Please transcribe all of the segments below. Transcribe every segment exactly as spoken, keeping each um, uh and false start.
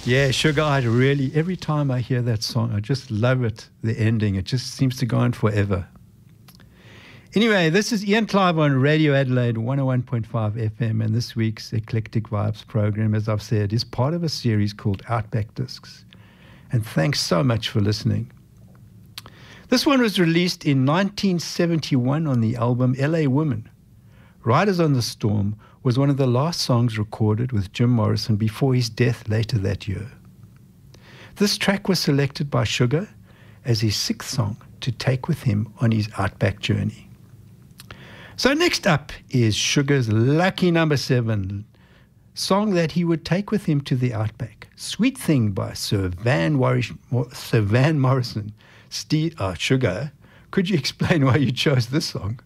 Yeah, Sugar, I really, every time I hear that song, I just love it, the ending. It just seems to go on forever. Anyway, this is Ian Clive on Radio Adelaide one oh one point five F M, and this week's Eclectic Vibes program, as I've said, is part of a series called Outback Discs. And thanks so much for listening. This one was released in nineteen seventy-one on the album L A Woman. Riders on the Storm was one of the last songs recorded with Jim Morrison before his death later that year. This track was selected by Sugar as his sixth song to take with him on his Outback journey. So next up is Sugar's lucky number seven, song that he would take with him to the Outback, Sweet Thing by Sir Van, Warrish, Sir Van Morrison. Steve, uh, Sugar, could you explain why you chose this song?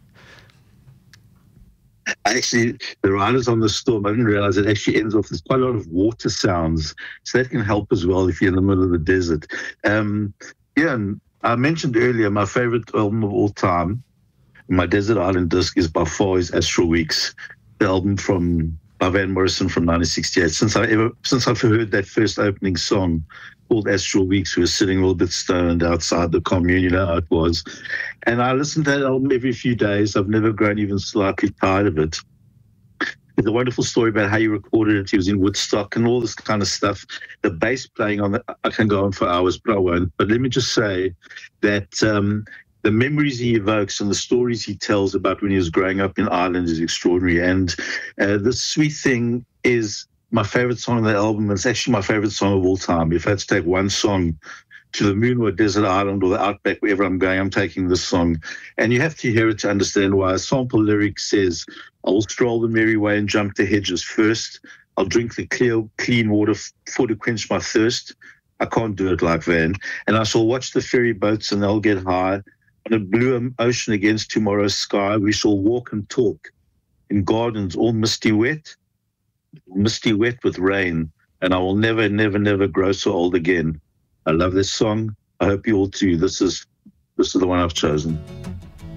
Actually, the Riders on the Storm, I didn't realize it actually ends off, there's quite a lot of water sounds, so that can help as well if you're in the middle of the desert. Um, yeah, and I mentioned earlier my favorite album of all time, my Desert Island Disc, is by far is Astral Weeks, the album from by Van Morrison from nineteen sixty-eight. Since I ever, since I've heard that first opening song called Astral Weeks, we were sitting a little bit stoned outside the commune, you know how it was. And I listened to that album every few days. I've never grown even slightly tired of it. There's a wonderful story about how he recorded it. He was in Woodstock and all this kind of stuff. The bass playing on it, I can go on for hours, but I won't. But let me just say that um, the memories he evokes and the stories he tells about when he was growing up in Ireland is extraordinary. And uh, this Sweet Thing is my favorite song on the album. It's actually my favorite song of all time. If I had to take one song to the moon or a desert island or the Outback, wherever I'm going, I'm taking this song. And you have to hear it to understand why. A sample lyric says, I will stroll the merry way and jump the hedges first. I'll drink the clear, clean water for to quench my thirst. I can't do it like Van. And I shall watch the ferry boats and they'll get high. On a blue ocean against tomorrow's sky, we shall walk and talk in gardens all misty wet. Misty wet with rain, and I will never, never, never grow so old again. I love this song. I hope you all too. This is this is the one I've chosen.